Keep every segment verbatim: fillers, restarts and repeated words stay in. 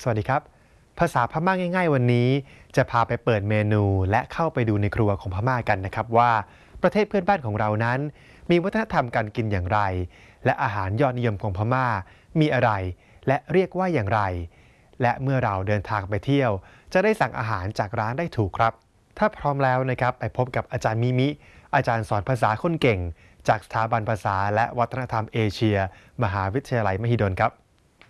วัสดีครับภาษาพม่าง่ายๆวันนี้จะพาไปเปิดเมนูและเข้าไปดูในครัวของพม่ากันนะครับว่าประเทศเพื่อนบ้านของเรานั้นมีวัฒนธรรมการกินอย่างไรและอาหารยอดนิยมของพม่ามีอะไรและเรียกว่าอย่างไรและเมื่อเราเดินทางไปเที่ยวจะได้สั่งอาหารจากร้านได้ถูกครับถ้าพร้อมแล้วนะครับไปพบกับอาจารย์มิมิอาจารย์สอนภาษาคนเก่งจากสถาบันภาษาและวัฒนธรรมเอเชียมหาวิทยาลัยมหิดลครับ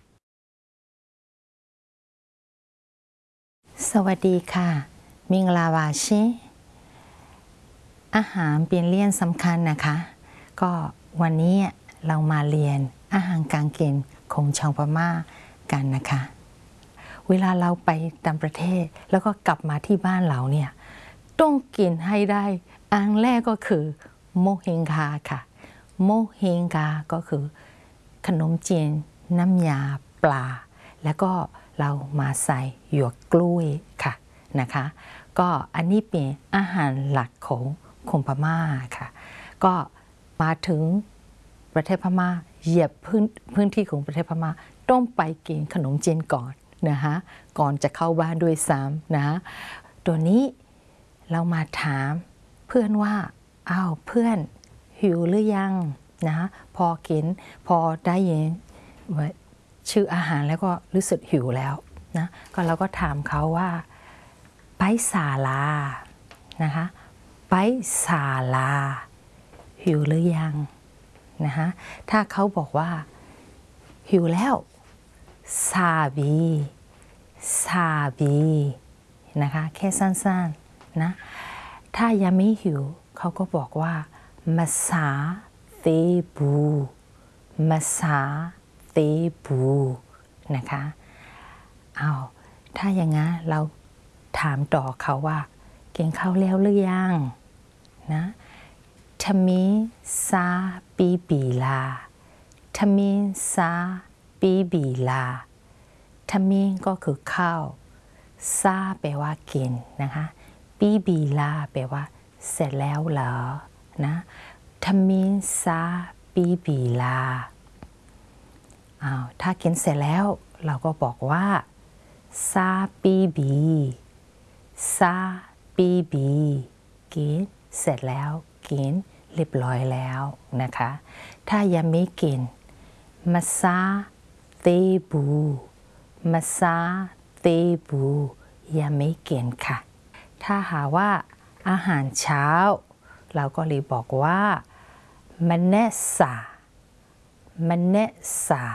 สวัสดีค่ะมิงลาวาชิอาหารเป็นเรื่องสำคัญนะคะก็วันนี้เรามาเรียนอาหารการกินของชาวพม่ากันนะคะเวลาเราไปต่างประเทศแล้วก็กลับมาที่บ้านเราเนี่ยต้องกินให้ได้อันแรกก็คือโมเฮงกาค่ะโมเฮงกาก็คือขนมจีนน้ำยาปลาแล้วก็เรามาใส่หยวกกล้วยค่ะนะคะก็อันนี้เป็นอาหารหลักของคนพม่าค่ะก็มาถึงประเทศพม่าเหยียบพื้นพื้นที่ของประเทศพม่าต้องไปกินขนมจีนก่อนนะคะก่อนจะเข้าบ้านด้วยซ้ำนะตัวนี้เรามาถามเพื่อนว่าอ้าวเพื่อนหิวหรือยังนะพอกินพอได้ยินชื่ออาหารแล้วก็รู้สึกหิวแล้วนะก็เราก็ถามเขาว่าไปศาลานะคะไปศาลาหิวหรือยังนะคะถ้าเขาบอกว่าหิวแล้วซาบีซาบีนะคะแค่สั้นๆนะถ้ายังไม่หิวเขาก็บอกว่ามาซาเตบูมาซาเตบูนะคะเอาถ้าอย่างงั้นเราถามต่อเขาว่ากินข้าวแล้วหรือยังนะทมิซาปีบีลาทมิซาปีบีลาทมิก็คือข้าวซาแปลว่ากินนะคะปีบีลาแปลว่าเสร็จแล้วเหรอนะทมิซาปีบีลาอ้าวถ้ากินเสร็จแล้วเราก็บอกว่าซาปีบีซาปีบีกินเสร็จแล้วกินเรียบร้อยแล้วนะคะถ้ายังไม่กินมาซาเตบูมาซาเตบูยังไม่กินค่ะถ้าหาว่าอาหารเช้าเราก็เลยบอกว่ามันเนซามันเนซา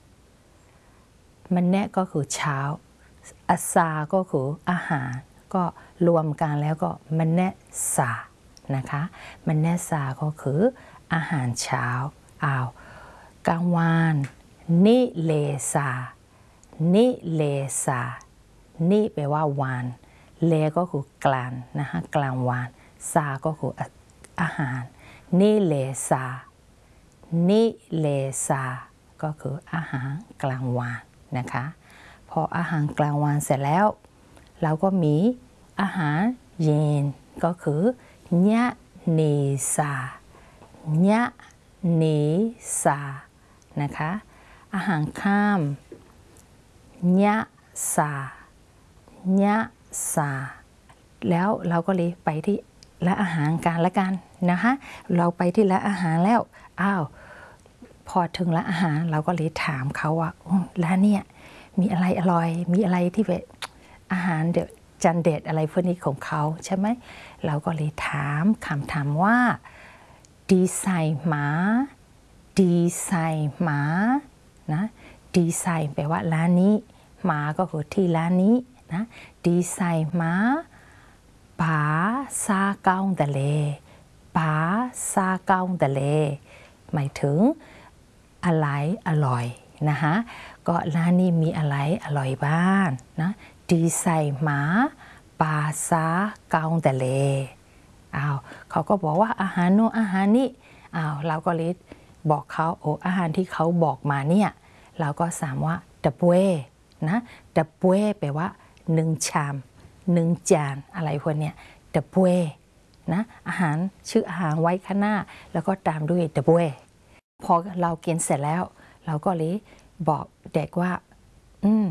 มันเนก็คือเช้าอาซาก็คืออาหารก็รวมกันแล้วก็มันเนซานะคะมันเนซาก็คืออาหารเช้าอ้าวกลางวันนิเลซานิเลซานิแปลว่าวันเลก็คือกลางนะคะกลางวันซาก็คืออาหารนิเลซานิเลซาก็คืออาหารกลางวันนะคะพออาหารกลางวันเสร็จแล้วเราก็มีอาหารเย็นก็คือญะเนซาญะเนซานะคะอาหารค่ำญะซาญะซาแล้วเราก็เลยไปที่ร้านอาหารกันละกันนะคะเราไปที่ร้านอาหารแล้วอ้าวพอถึงร้านอาหารเราก็เลยถามเขาว่าร้านเนี่ยมีอะไรอร่อยมีอะไรที่เป็นอาหารเด็ดจานเด็ดอะไรพวกนี้ของเขาใช่ไหมเราก็เลยถามคำถามว่าดีไซน์หมาดีไซน์หมานะดีไซน์แปลว่าร้านนี้หมาก็คือที่ร้านนี้นะดีไซน์หมาป๋าซาเกาเดเลป๋าซาเกาเดเลหมายถึงอะไรอร่อยนะคะก็ร้านนี้มีอะไรอร่อยบ้างนะดีไซน์หมาปาซาเกาเดเลอ้าวเขาก็บอกว่าอาหารโน้อาหารนี้อ้าวเราก็เลยบอกเขาโอ้อาหารที่เขาบอกมาเนี่ยเราก็สามว่าดับเบ้นะดับเบ้แปลว่าหนึ่งชามหนึ่งจานอะไรพวกเนี้ยดับเบ้นะอาหารชื่ออาหารไว้ข้างหน้าแล้วก็ตามด้วยดับเบ้พอเรากินเสร็จแล้วเราก็เลยบอกเด็กว่าอืม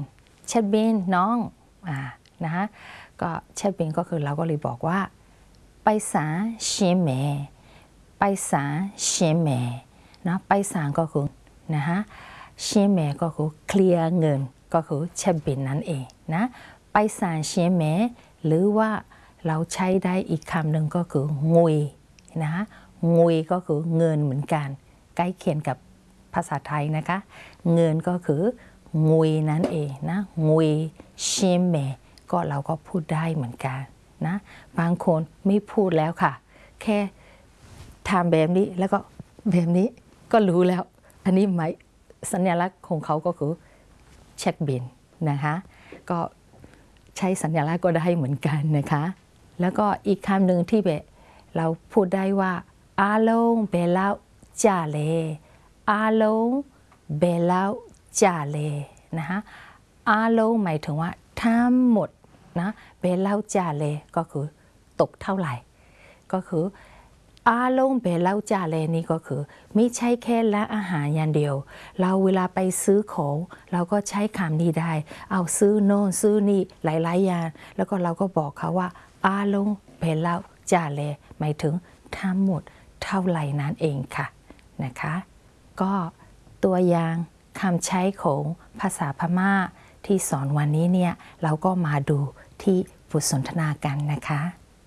เช็ดบินน้องอ่านะฮะก็เช็ดบินก็คือเราก็เลยบอกว่าไปศาลเชียงใหม่ไปศาลเชียงใหม่นะไปศาลก็คือนะฮะเชียงใหม่ก็คือเคลียร์เงินก็คือเช็ดบินนั่นเองนะไปศาลเชียงใหม่หรือว่าเราใช้ได้อีกคำหนึ่งก็คืองุยนะฮะงุยก็คือเงินเหมือนกันใกล้เคียงกับภาษาไทยนะคะเงินก็คืองุยนั่นเองนะงุยเชียงใหม่ก็เราก็พูดได้เหมือนกันนะบางคนไม่พูดแล้วค่ะแค่ทำแบบนี้แล้วก็แบบนี้ก็รู้แล้วอันนี้หมายสัญลักษณ์ของเขาก็คือเช็คบินนะคะก็ใช้สัญลักษณ์ก็ได้เหมือนกันนะคะแล้วก็อีกคำหนึ่งที่แบบเราพูดได้ว่าอาลงเบลาจ่าเลอาลงเบลาจ่าเลนะคะอาลงหมายถึงว่าทั้งหมดนะเบลาจ่าเลก็คือตกเท่าไหร่ก็คืออาลงเบลาจ่าเลนี่ก็คือไม่ใช่แค่ร้านอาหารอย่างเดียวเราเวลาไปซื้อของเราก็ใช้คำนี้ได้เอาซื้อโน่นซื้อนี่หลายๆอย่างแล้วก็เราก็บอกเขาว่าอาลงเบลาจ่าเลหมายถึงทั้งหมดเท่าไหร่นั่นเองค่ะนะคะก็ตัวอย่างคำใช้ของภาษาพม่าที่สอนวันนี้เนี่ยเราก็มาดูที่บทสนทนากันนะคะ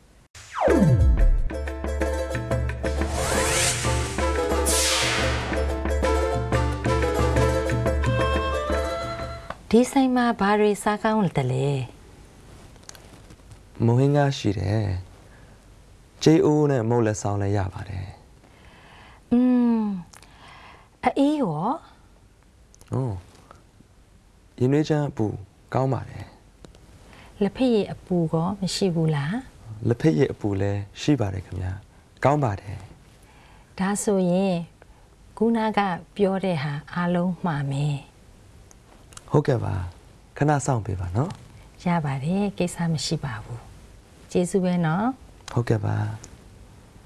ဒီဆိုင်မှာဘာတွေစားကောင်းတယ်လဲမုံဟင်းကားရှိတယ်ဂျေအိုးနဲ့မုတ်လက်ဆောင်လည်းရပါတယ်อืมအေးရောဟုတ်ရင်းနှွေးချမ်းအပူကောင်းပါတယ်လက်ဖက်ရည်အပူကောမရှိဘူးလားလက်ဖက်ရည်အပူလည်းရှိပါတယ်ခင်ဗျာကောင်းပါတယ်ဒါဆိုရင်ခုနကပြောတဲ့ဟာအားလုံးမှားမယ်ဟုတ်ကဲ့ပါခဏစောင့်ပေးပါနော်ရပါတယ်ကိစ္စမရှိပါဘူးကျေးဇူးပဲနော်ဟုတ်ကဲ့ပါ